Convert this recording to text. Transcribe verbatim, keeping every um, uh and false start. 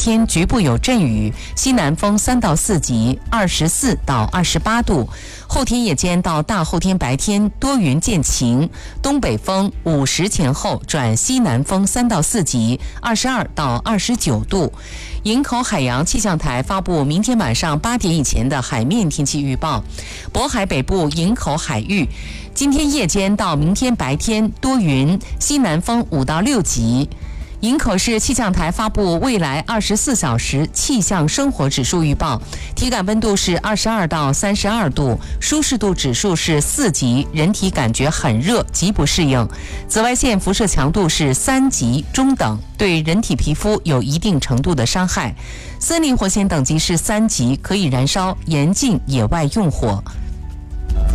天局部有阵雨，西南风三到四级，二十四到二十八度。后天夜间到大后天白天多云见晴，东北风午时前后转西南风三到四级，二十二到二十九度。营口海洋气象台发布明天晚上八点以前的海面天气预报：渤海北部营口海域，今天夜间到明天白天多云，西南风五到六级。营口市气象台发布未来二十四小时气象生活指数预报，体感温度是二十二到三十二度，舒适度指数是四级，人体感觉很热，极不适应。紫外线辐射强度是三级中等，对人体皮肤有一定程度的伤害。森林火险等级是三级，可以燃烧，严禁野外用火。